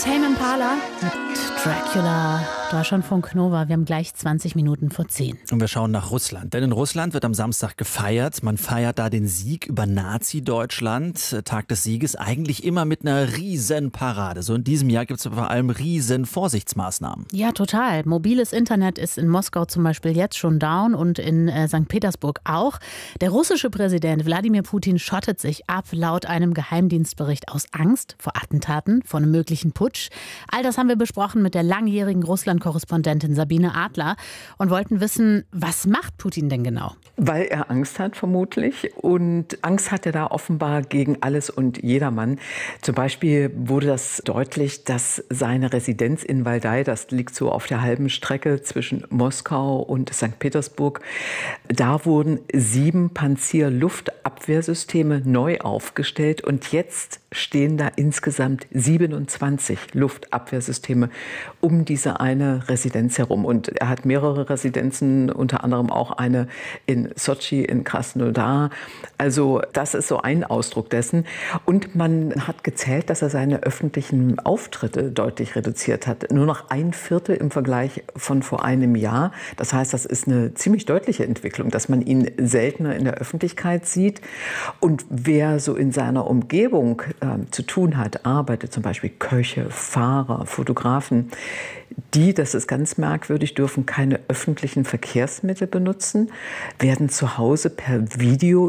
Tame Impala mit Dracula. Deutschlandfunk Nova. Wir haben gleich 20 Minuten vor 10. Und wir schauen nach Russland. Denn in Russland wird am Samstag gefeiert. Man feiert da den Sieg über Nazi-Deutschland. Tag des Sieges eigentlich immer mit einer riesen Parade. So in diesem Jahr gibt es vor allem riesen Vorsichtsmaßnahmen. Ja, total. Mobiles Internet ist in Moskau zum Beispiel jetzt schon down und in St. Petersburg auch. Der russische Präsident Wladimir Putin schottet sich ab, laut einem Geheimdienstbericht aus Angst vor Attentaten, vor einem möglichen Putsch. All das haben wir besprochen mit der langjährigen Russland-Korrespondentin Sabine Adler und wollten wissen, was macht Putin denn genau? Weil er Angst hat vermutlich, und Angst hat er da offenbar gegen alles und jedermann. Zum Beispiel wurde das deutlich, dass seine Residenz in Waldai, das liegt so auf der halben Strecke zwischen Moskau und St. Petersburg, da wurden 7 Panzerluftabwehrsysteme neu aufgestellt und jetzt stehen da insgesamt 27 Luftabwehrsysteme um diese eine Residenz herum. Und er hat mehrere Residenzen, unter anderem auch eine in Sotschi, in Krasnodar. Also das ist so ein Ausdruck dessen. Und man hat gezählt, dass er seine öffentlichen Auftritte deutlich reduziert hat. Nur noch 1/4 im Vergleich von vor einem Jahr. Das heißt, das ist eine ziemlich deutliche Entwicklung, dass man ihn seltener in der Öffentlichkeit sieht. Und wer so in seiner Umgebung zu tun hat, arbeitet, zum Beispiel Köche, Fahrer, Fotografen, die, das ist ganz merkwürdig, dürfen keine öffentlichen Verkehrsmittel benutzen, werden zu Hause per Video